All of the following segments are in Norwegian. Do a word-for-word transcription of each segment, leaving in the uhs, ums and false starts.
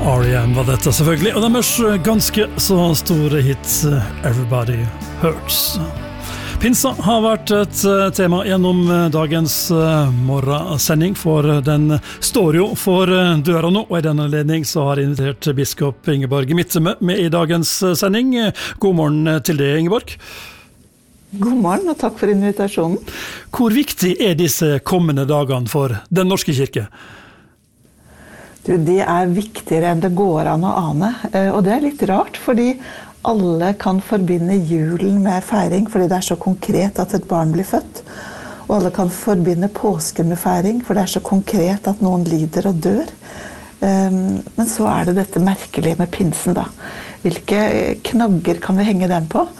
R E M var dette selvfølgelig, og deres ganske så store hits Everybody Hurts. Pinsa har vært et tema gjennom dagens morgensending, for den står jo for døra nå, og i denne anledning så har jeg invitert biskop Ingeborg Midtseme med i dagens sending. God morgen til deg, Ingeborg. God morgen, og takk for invitasjonen. Hvor viktig er disse kommende dagene for den norske kirke? Du, de er viktigere enn det går an å ane, og det er litt rart, fordi alle kan forbinde julen med feiring, fordi det er så konkret at et barn blir født. Og alle kan forbinde påsken med feiring, for det er så konkret at noen lider og dør. Men så er det dette merkelige med pinsen da. Hvilke knagger kan vi henge den på?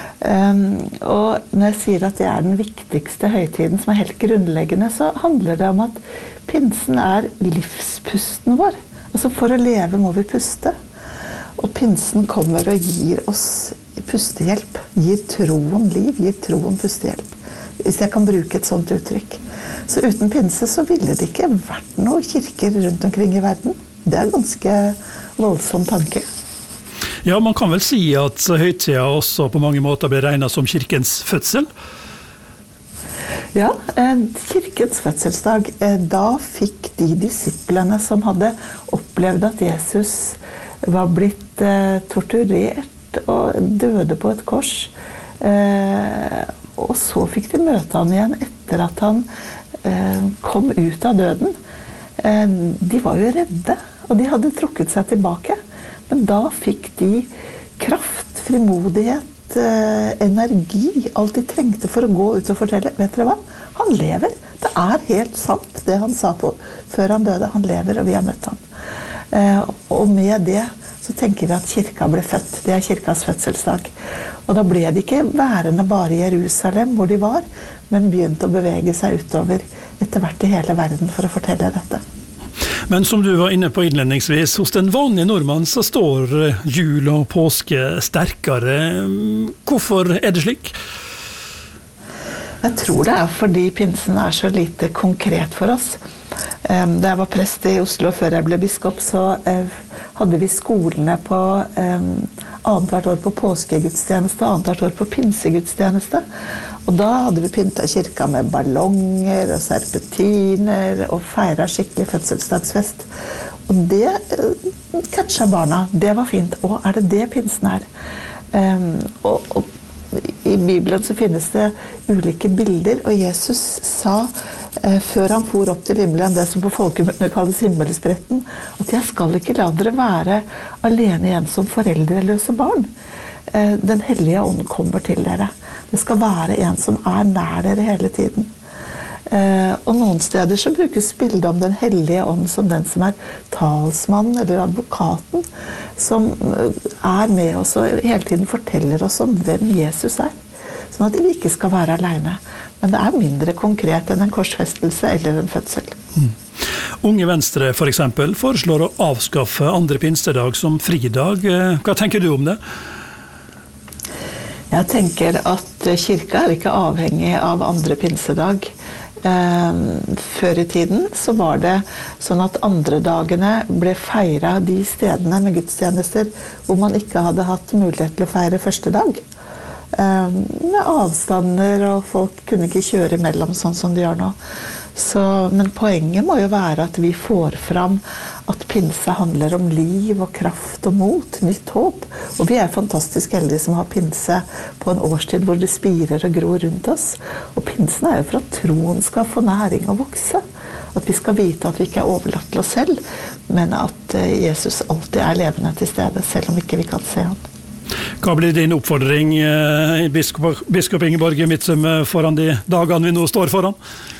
Og når jeg sier at det er den viktigste høytiden som er helt grunnleggende, så handler det om at pinsen er livspusten vår. Altså for å leve må vi puste. Og pinsen kommer og gir oss pustehjelp, gir troen liv, gir troen pustehjelp. Hvis jeg kan bruke et sånt uttrykk. Så uten pinse så ville det ikke vært noen kirker rundt omkring i verden. Det er en ganske voldsom tanke. Ja, man kan vel si at høytida også på mange måter blir regnet som kirkens fødsel? Ja, kirkens fødselsdag, da fikk de disiplene som hadde opplevd at Jesus var blitt eh, torturert og døde på et kors. Eh, og så fikk de møte han igjen etter at han eh, kom ut av døden. Eh, de var jo redde, og de hadde trukket seg tilbake. Men da fikk de kraft, frimodighet, eh, energi, alt de trengte for å gå ut og fortelle. Vet dere hva? Han lever. Det er helt sant det han sa på før han døde. Han lever, og vi har møtt ham. Eh, og med det så tenker vi at kirka ble født. Det er kirkas fødselsdag. Og da ble det ikke værende bare i Jerusalem hvor de var, men begynte å bevege seg utover etter hvert i hele verden for å fortelle dette. Men som du var inne på innledningsvis, hos den vanlige nordmann så står jul og påske sterkere. Hvorfor er det slik? Jeg tror det er fordi pinsen er så lite konkret for oss. Da jeg var prest i Oslo før jeg ble biskop, så hadde vi skolene på annet hvert år på påskegudstjeneste, annet hvert år på pinsegudstjeneste. Og da hadde vi pyntet kirka med ballonger og serpentiner og feiret skikkelig fødselsdagsfest. Og det catcha barna. Det var fint. Og er det det pinsen er? Og, og i Bibelen så finnes det ulike bilder, og Jesus sa eh, før han for opp til himmelen, det som på folkemunne kalles himmelspretten, at jeg skal ikke la dere være alene igjen som foreldreløse barn. Eh, den hellige ånd kommer til dere. Det skal være en som er nær dere hele tiden. Eh, og noen steder så brukes bildet om den hellige ånd som den som er talsmannen eller advokaten, som er med oss og hele tiden forteller oss om hvem Jesus er. Sånn at vi ikke skal være alene. Men det er mindre konkret enn en korsfestelse eller en fødsel. Mm. Unge Venstre for eksempel foreslår å avskaffe andre pinsedag som fridag. Hva tenker du om det? Jeg tenker at kirka er ikke avhengig av andre pinsedag. Før i tiden så var det sånn at andre dagene ble feiret de stedene med gudstjenester hvor man ikke hadde hatt mulighet til å feire første dag. Med avstander, og folk kunne ikke kjøre imellom sånn som de gjør nå. Så, men poenget må jo være at vi får fram at pinse handler om liv og kraft og mot, nytt håp. Og vi er fantastisk heldige som har pinse på en årstid hvor det spirer og gror rundt oss. Og pinsen er jo for at troen skal få næring og vokse. At vi skal vite at vi ikke er overlatt til oss selv, men at Jesus alltid er levende til stede, selv om ikke vi kan se ham. Hva blir din oppfordring, biskop, biskop Ingeborg Midtseme, foran de dagene vi nå står foran?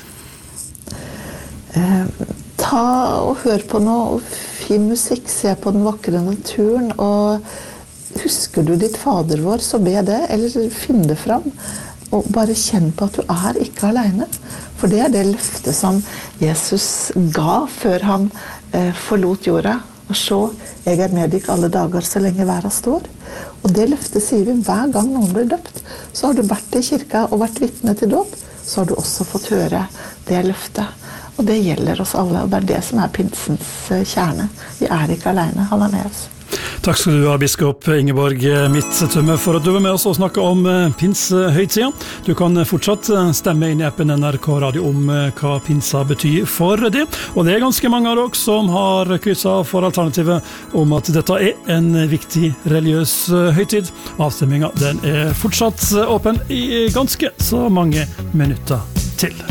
Eh, ta og hør på noe fin musikk, se på den vakre naturen, og husker du ditt Fader vår, så be det, eller finn det fram, og bare kjenn på at du er ikke alene. For det er det løftet som Jesus ga før han eh, forlot jorda. Og så, jeg er med deg alle dager så lenge verden står. Og det løftet sier vi hver gang noen blir døpt. Så har du vært i kirka og vært vitne til dåp, så har du også fått høre det løftet. Og det gjelder oss alle, og det er det som er pinsens kjerne. Vi er ikke alene, han er med oss. Takk skal du ha, biskop Ingeborg Midttømme, for at du var med oss og snakket om pinsehøytiden. Du kan fortsatt stemme inn i appen N R K Radio om hva pinsa betyr for det. Og det er ganske mange av dere som har krysset for alternativet om at dette er en viktig religiøs høytid. Avstemningen den er fortsatt åpen i ganske så mange minutter til.